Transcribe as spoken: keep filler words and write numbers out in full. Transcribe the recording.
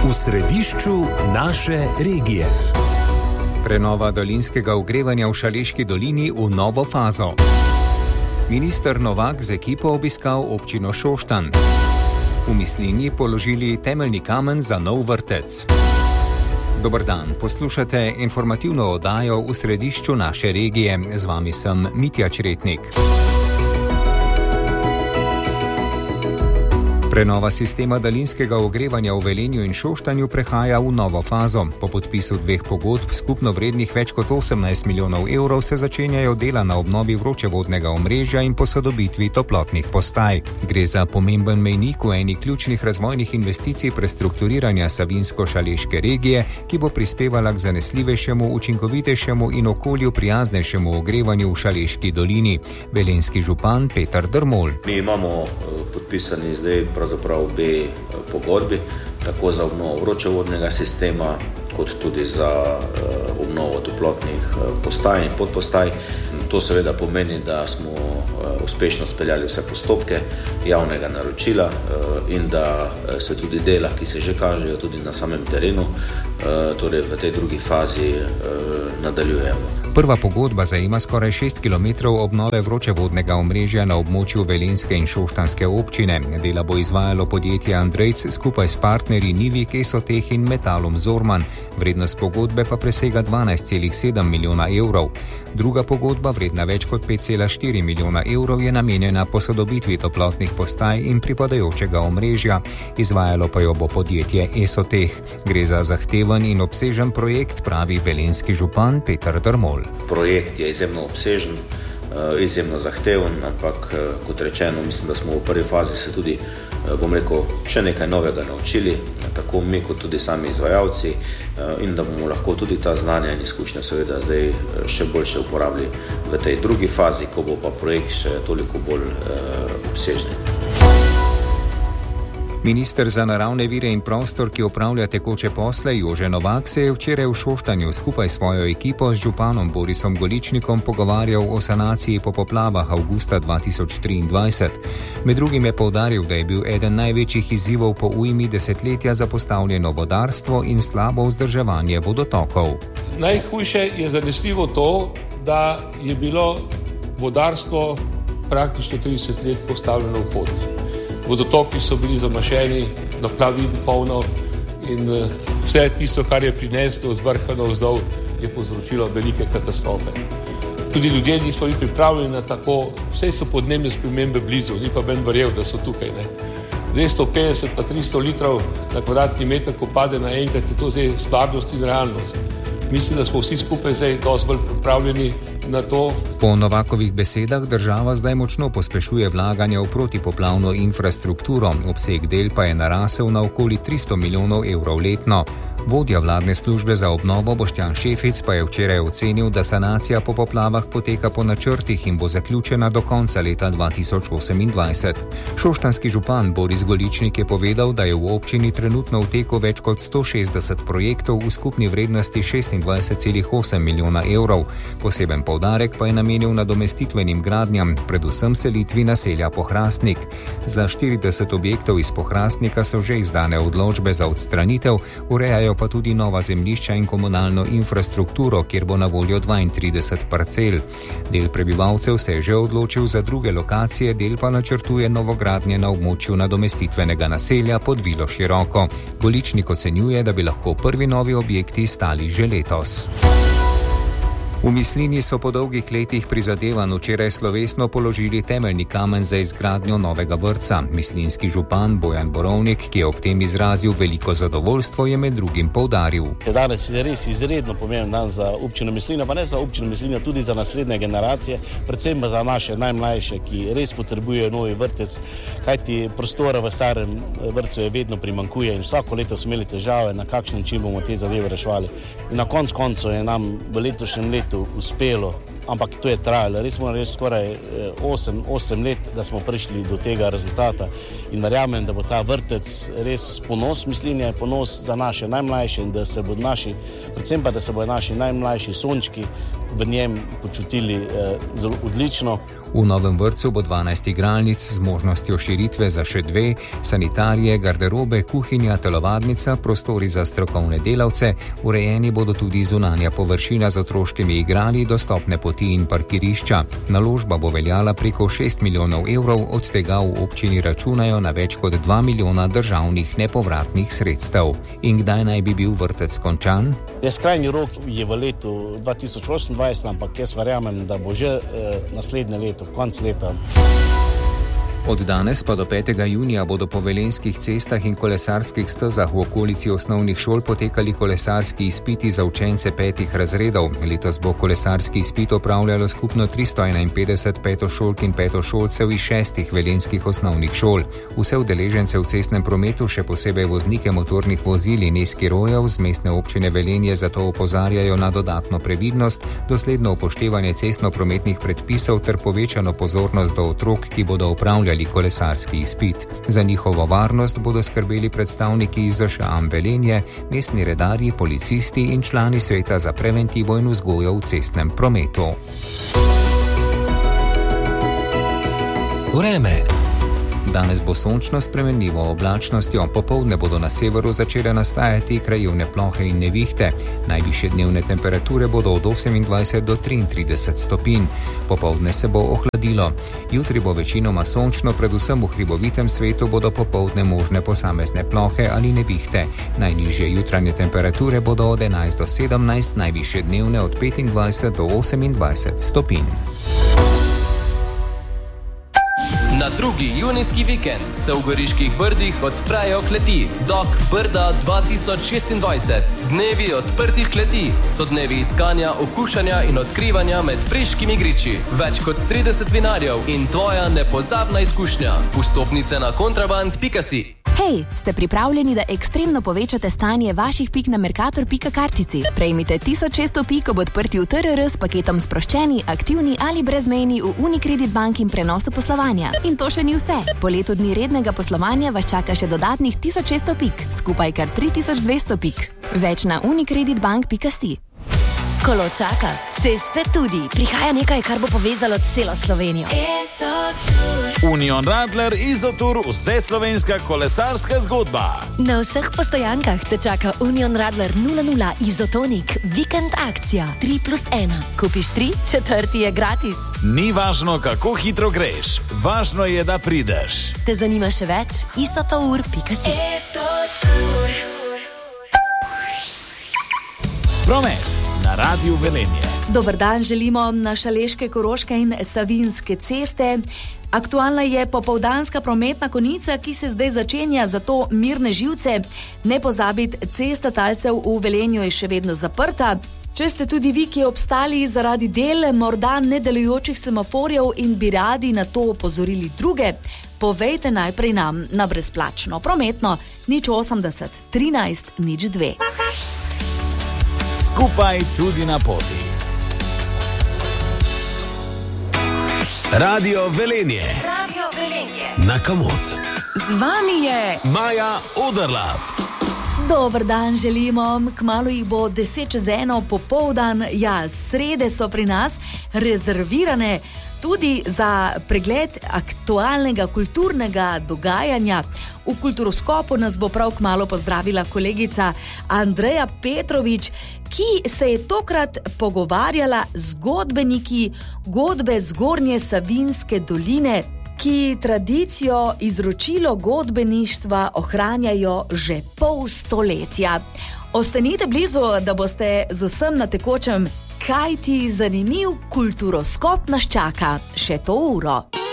V središču naše regije. Prenova daljinskega ogrevanja v Šaleški dolini v novo fazo. Minister Novak z ekipo obiskal občino Šoštanj. V Mislinji položili temeljni kamen za nov vrtec. Dober dan, poslušate informativno oddajo v središču naše regije. Z vami sem Mitja Čretnik. Prenova sistema daljinskega ogrevanja v Velenju in Šoštanju prehaja v novo fazo. Po podpisu dveh pogodb skupno vrednih več kot osemnajst milijonov evrov se začenjajo dela na obnovi vročevodnega omrežja in posodobitvi toplotnih postaj. Gre za pomemben mejnik v eni ključnih razvojnih investicij prestrukturiranja Savinjsko-Šaleške regije, ki bo prispevala k zanesljivejšemu, učinkovitejšemu in okolju prijaznejšemu ogrevanju v Šaleški dolini. Velenjski župan Peter Drmol. Mi imamo podpisani zdaj pravzaprav obe pogodbi, tako za obnovo vročevodnega sistema, kot tudi za uh, obnovo toplotnih uh, postaj in podpostaj. To seveda pomeni, da smo uh, uspešno speljali vse postopke javnega naročila uh, in da uh, se tudi dela, ki se že kažejo tudi na samem terenu, uh, torej v tej drugi fazi uh, nadaljujemo. Prva pogodba zajema skoraj šest kilometrov obnove vročevodnega omrežja na območju Velenjske in Šoštanjske občine. Dela bo izvajalo podjetje Andrejc skupaj s partnerji Nivik, Esoteh in Metalom Zorman. Vrednost pogodbe pa presega dvanajst celih sedem milijona evrov. Druga pogodba, vredna več kot pet celih štiri milijona evrov, je namenjena posodobitvi toplotnih postaj in pripadajočega omrežja. Izvajalo pa jo bo podjetje Esoteh. Gre za zahteven in obsežen projekt, pravi velenjski župan Peter Drmol. Projekt je izjemno obsežen, izjemno zahteven, ampak kot rečeno, mislim, da smo v prvi fazi se tudi, bom rekel, še nekaj novega naučili, tako mi kot tudi sami izvajalci, in da bomo lahko tudi ta znanja in izkušnje seveda zdaj še boljše uporabili v tej drugi fazi, ko bo pa projekt še toliko bolj obsežen. Minister za naravne vire in prostor, ki opravlja tekoče posle, Jože Novak, se je včeraj v Šoštanju skupaj s svojo ekipo z županom Borisom Goličnikom pogovarjal o sanaciji po poplavah avgusta dva tisoč triindvajset. Med drugim je poudaril, da je bil eden največjih izzivov po ujmi desetletja zapostavljeno vodarstvo in slabo vzdrževanje vodotokov. Najhujše je zanesljivo to, da je bilo vodarstvo praktično trideset let postavljeno v pot. Vodotoki so bili zamašeni, naplavin polno in vse tisto, kar je prineslo z vrha navzdol, je povzročilo velike katastrofe. Tudi ljudje nismo bili pripravljeni na tako, vse so podnebne spremembe blizu, ni pa ben verjel, da so tukaj. Ne. dvesto petdeset pa tristo litrov na kvadratni meter, ko pade naenkrat, je to zdaj stvarnost in realnost. Mislim, da smo vsi skupaj zdaj dosti bolj pripravljeni na to. Po Novakovih besedah država zdaj močno pospešuje vlaganja v protipoplavno infrastrukturo, obseg del pa je narasel na okoli tristo milijonov evrov letno. Vodja vladne službe za obnovo Boštjan Šefic pa je včeraj ocenil, da sanacija po poplavah poteka po načrtih in bo zaključena do konca leta dva tisoč osemindvajset. Šoštanjski župan Boris Goličnik je povedal, da je v občini trenutno v teku več kot sto šestdeset projektov v skupni vrednosti šestindvajset celih osem milijona evrov. Poseben poudarek pa je namenil nadomestitvenim gradnjam, predvsem selitvi naselja Pohrastnik. Za štirideset objektov iz Pohrastnika so že izdane odločbe za odstranitev, urejajo pa tudi nova zemljišča in komunalno infrastrukturo, kjer bo na voljo dvaintrideset parcel. Del prebivalcev se je že odločil za druge lokacije, del pa načrtuje novogradnje na območju nadomestitvenega naselja pod Vilo Široko. Goličnik ocenjuje, da bi lahko prvi novi objekti stali že letos. V Mislinji so po dolgih letih prizadevanj včeraj slovesno položili temeljni kamen za izgradnjo novega vrtca. Mislinjski župan Bojan Borovnik, ki je ob tem izrazil veliko zadovoljstvo, je med drugim poudaril. Danes je res izredno pomemben dan za občino Mislinja, pa ne za občino Mislinja, tudi za naslednje generacije, predvsem pa za naše najmlajše, ki res potrebujejo novi vrtec, kajti prostora v starem vrtcu je vedno primanjkuje in vsako leto smo imeli težave, na kakšen način bomo te zadeve reševali. In na koncu koncu je nam v letošnjem letu uspelo ampak to je trajalo. Res smo res skoraj osem let, da smo prišli do tega rezultata in verjamem, da bo ta vrtec res ponos Mislinje, ponos za naše najmlajše in da se bodo naši, predvsem pa, da se bodo naši najmlajši sončki v njem počutili eh, zelo odlično. V novem vrtcu bo dvanajst igralnic z možnostjo širitve za še dve, sanitarije, garderobe, kuhinja, telovadnica, prostori za strokovne delavce, urejeni bodo tudi zunanja površina z otroškimi igrali, dostopne poti in parkirišča. Naložba bo veljala preko šest milijonov evrov, od tega v občini računajo na več kot dva milijona državnih nepovratnih sredstev. In kdaj naj bi bil vrtec končan? Ja, skrajni rok je v letu dva tisoč osemindvajset, ampak jaz verjamem, da bo že eh, naslednje leto, konc leta. Od danes pa do petega junija bodo po velenjskih cestah in kolesarskih stezah v okolici osnovnih šol potekali kolesarski izpiti za učence petih razredov. Letos bo kolesarski izpit opravljalo skupno tristo enainpetdeset petošolk in petošolcev iz šestih velenjskih osnovnih šol. Vse udeležence v cestnem prometu, še posebej voznike motornih vozil in eskirojev z mestne občine Velenje, zato opozarjajo na dodatno previdnost, dosledno upoštevanje cestno-prometnih predpisov ter povečano pozornost do otrok, ki bodo opravljali kolesarski izpit. Za njihovo varnost bodo skrbeli predstavniki iz Z Š A Velenje, mestni redarji, policisti in člani sveta za preventivo in vzgojo v cestnem prometu. Vreme. Danes bo sončno s spremenljivo oblačnostjo, popoldne bodo na severu začele nastajati krajevne plohe in nevihte. Najvišje dnevne temperature bodo od osemindvajset do triintrideset stopinj. Popoldne se bo ohladilo. Jutri bo večinoma sončno, predvsem v hribovitem svetu bodo popoldne možne posamezne plohe ali nevihte. Najnižje jutranje temperature bodo od enajst do sedemnajst, najvišje dnevne od petindvajset do osemindvajset stopinj. Na drugi junijski vikend se v Goriških Brdih odprejo kleti Dok Brda dva tisoč šestindvajset. Dnevi odprtih kleti so dnevi iskanja, okušanja in odkrivanja med priškimi griči. Več kot trideset vinarjev in tvoja nepozabna izkušnja. Vstopnice na kontraband pika si. Hej, ste pripravljeni, da ekstremno povečate stanje vaših pik na Mercator pika kartici? Prejmite tisoč šeststo pik ob odprtju T R R s paketom sproščeni, aktivni ali brezmejni v Unicredit Bank in prenosu poslovanja. In to še ni vse. Po letu dni rednega poslovanja vas čaka še dodatnih tisoč šeststo pik, skupaj kar tri tisoč dvesto pik. Več na unicredit bank pika si. Kolo čaka, ceste tudi. Prihaja nekaj, kar bo povezalo celo Slovenijo. Union Radler Izotur, vse slovenska kolesarska zgodba. Na vseh postojankah te čaka Union Radler nula nula Izotonik. Vikend akcija tri plus ena. Kupiš tri, četrti je gratis. Ni važno, kako hitro greš. Važno je, da prideš. Te zanima še več? izotour pika si. Promet na Radiu Velenje. Dober dan želimo na Šaleške, Koroške in Savinjske ceste. Aktualna je popoldanska prometna konica, ki se zdaj začenja, zato mirne živce. Ne pozabiti, cesta talcev v Velenju je še vedno zaprta. Če ste tudi vi, ki obstali zaradi del morda nedelujočih semaforjev in bi radi na to opozorili druge, povejte najprej nam na brezplačno prometno nič osemdeset trinajst nič dve. Skupaj tudi na poti. Radio Velenje. Radio Velenje. Na Kamot. Z vami je Maja Oderlap. Dober dan želimo, kmalu jih bo deset čez eno popoldan, ja, srede so pri nas rezervirane tudi za pregled aktualnega kulturnega dogajanja. V Kulturoskopu nas bo prav kmalu pozdravila kolegica Andreja Petrovič, ki se je tokrat pogovarjala z godbeniki godbe Zgornje Savinjske doline, ki tradicijo izročilo godbeništva ohranjajo že pol stoletja. Ostanite blizu, da boste z vsem na tekočem, kaj ti zanimiv Kulturoskop nas čaka še to uro.